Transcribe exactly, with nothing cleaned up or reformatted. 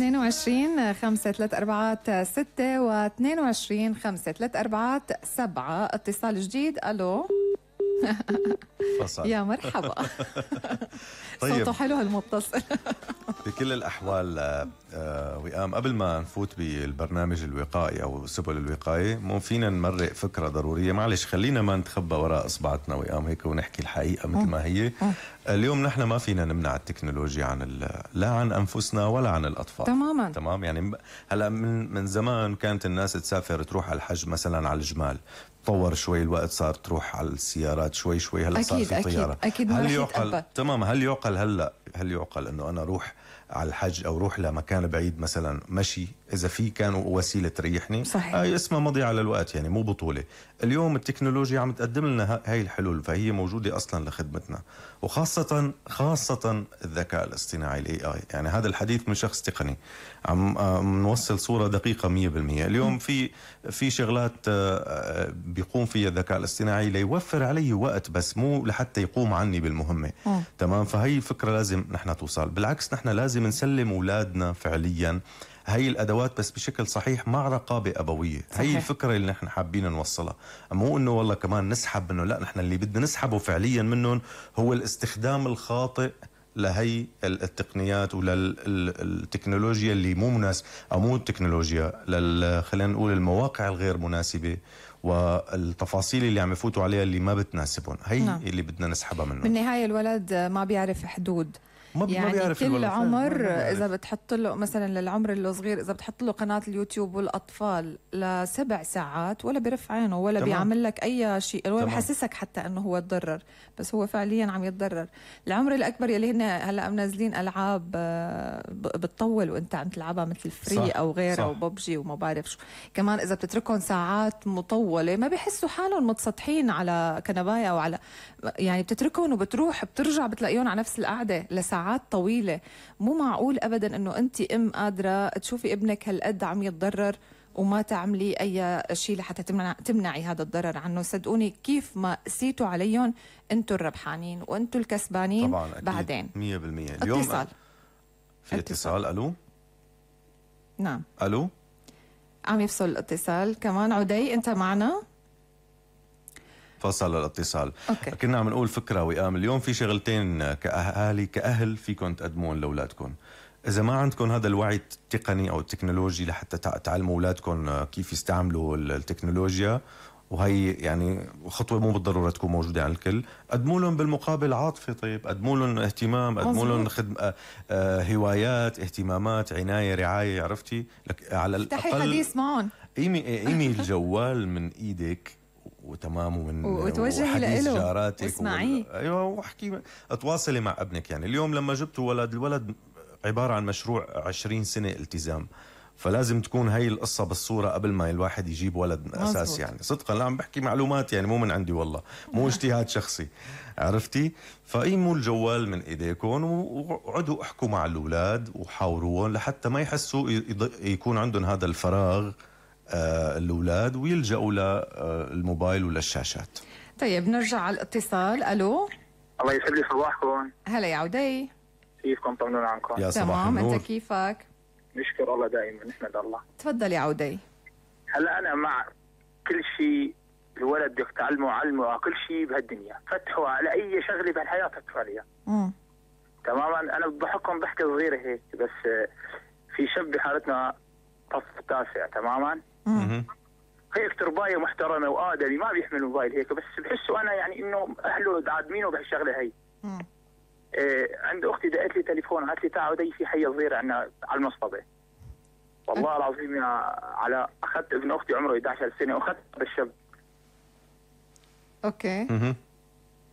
اثنين وعشرين خمسة ثلاثة أربعات ستة و اثنين وعشرين خمسة ثلاثة أربعات سبعة. اتصال جديد. الو. فصل. يا مرحبا. طيب. صوته حلو هالمتصل. بكل الأحوال آه وئام، قبل ما نفوت بالبرنامج الوقائي أو سبل الوقاية، مو فينا نمرق فكرة ضرورية. معلش خلينا ما نتخبى وراء إصبعتنا وئام هيك ونحكي الحقيقة مثل ما هي. اليوم نحن ما فينا نمنع التكنولوجيا عن لا عن أنفسنا ولا عن الأطفال. تماما. تمام. يعني هلا من من زمان كانت الناس تسافر تروح على الحج مثلا على الجمال، تطور شوي الوقت، صار تروح على السيارات شوي شوي، هلا صار في طياره. اكيد اكيد ما رح يتقبل. تمام. هل يعقل هلا هل يعقل انه انا اروح على الحج او روح لمكان بعيد مثلا مشي اذا في كان وسيله تريحني؟ صحيح. هاي اسمها مضيعه للوقت، يعني مو بطوله. اليوم التكنولوجيا عم تقدم لنا هاي الحلول، فهي موجوده اصلا لخدمتنا، وخاصه خاصه الذكاء الاصطناعي الاي اي. يعني هذا الحديث من شخص تقني، عم نوصل صوره دقيقه مية بالمية. اليوم في في شغلات بيقوم فيها الذكاء الاصطناعي ليوفر علي وقت، بس مو لحتى يقوم عني بالمهمه. م. تمام. فهي فكره لازم نحن توصل. بالعكس نحن لازم نسلم اولادنا فعليا هي الادوات بس بشكل صحيح مع رقابه ابويه. صحيح. هي الفكره اللي نحن حابين نوصلها، مو انه والله كمان نسحب منه، لا، نحن اللي بدنا نسحبه فعليا منهم هو الاستخدام الخاطئ لهي التقنيات وللتكنولوجيا اللي مو مناسب، او مو التكنولوجيا، لل خلينا نقول المواقع الغير مناسبه والتفاصيل اللي عم يفوتوا عليها اللي ما بتناسبهم. هي نعم. اللي بدنا نسحبها منه. بالنهايه الولد ما بيعرف حدود، ما يعني كل عمر اذا بتحط له مثلا للعمر الصغير اذا بتحط له قناه اليوتيوب والاطفال لسبع ساعات ولا بيرف عينه ولا تمام. بيعمل لك اي شيء ولا بحسسك حتى انه هو تضرر، بس هو فعليا عم يتضرر. العمر الاكبر يلي هن هلا منزلين العاب بتطول وانت عم تلعبها مثل فري او غيره وببجي وما بعرف شو، كمان اذا بتتركهم ساعات مطوله ما بيحسوا حالهم متسطحين على كنبايه او على، يعني بتتركهم وبتروح بترجع بتلاقيهم على نفس القعده لساعات طويلة. مو معقول أبدا أنه أنت أم قادرة تشوفي ابنك هالقد عم يتضرر وما تعملي أي شيء لحتى تمنع تمنعي هذا الضرر عنه. صدقوني كيف ما قسيتوا عليهم أنتوا الربحانين وأنتوا الكسبانين. طبعا أكيد بعدين مية بالمية. اليوم اتصال. في اتصال. ألو. نعم. ألو. عم يفصل الاتصال كمان. عدي أنت معنا؟ فصل الاتصال. أوكي. كنا عم نقول فكرة وئام. اليوم في شغلتين كأهالي كأهل فيكم تقدمون لأولادكم. إذا ما عندكم هذا الوعي التقني أو التكنولوجي لحتى تعلموا أولادكم كيف يستعملوا التكنولوجيا، وهي يعني خطوة مو بالضرورة تكون موجودة عند الكل، قدموا لهم بالمقابل عاطفة. طيب قدموا لهم اهتمام، قدموا لهم خدمة، آه هوايات، اهتمامات، عناية، رعاية. عرفتي؟ لك على الأقل حديث معهم. قيمي قيمي الجوال من إيدك وتمام، ومن وتوجهي له جاراتك واسمعيه. وال... ايوه واحكي، تواصلي مع ابنك. يعني اليوم لما جبتوا ولد، الولد عباره عن مشروع عشرين سنه التزام، فلازم تكون هي القصه بالصوره قبل ما الواحد يجيب ولد من اساس. يعني صدقا لا عم بحكي معلومات، يعني مو من عندي والله، مو اجتهاد شخصي. عرفتي؟ فقيموا الجوال من ايديكم وقعدوا احكوا مع الاولاد وحاوروهم لحتى ما يحسوا يكون عندهم هذا الفراغ آه الأولاد ويلجأوا للموبايل وللشاشات. طيب نرجع على الاتصال. ألو. الله يسعد لي صباحكم. هلا يا عودي. كيفكم؟ طمنونا عنكم. يا صباح تمام. النور. أنت كيفك؟ نشكر الله دائما، نحمد الله. تفضل يا عودي. هلا أنا مع كل شيء الولد بدك تعلمه علمه، كل شيء بهالدنيا فتحوا على أي شغلة بهالحياة فتحوا عليها. امم تماما. أنا بحكم بحكي صغيرة هيك، بس في شاب بحارتنا صف تاسع تماما. امم هيك تربايه محترمه وادمي، ما بيحمل موبايل هيك، بس بحسوا انا يعني انه اهله عادمينه بهالشغله هي. امم إيه عند اختي دقت لي تليفون قالت لي تعالوا دي في حي صغير عندنا على المصطبه. والله العظيم يا على اخذت ابن اختي عمره إحدى عشرة سنه واخذت هذا الشاب. اوكي. اها